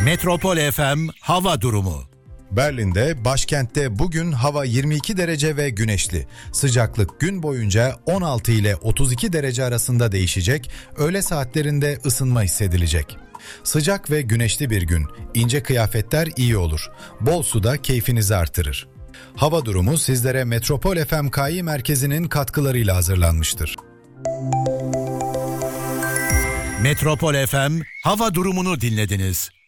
Metropol FM hava durumu. Berlin'de, başkentte bugün hava 22 derece ve güneşli. Sıcaklık gün boyunca 16 ile 32 derece arasında değişecek, öğle saatlerinde ısınma hissedilecek. Sıcak ve güneşli bir gün, ince kıyafetler iyi olur. Bol su da keyfinizi artırır. Hava durumu sizlere Metropol FM KI merkezinin katkılarıyla hazırlanmıştır. Metropol FM hava durumunu dinlediniz.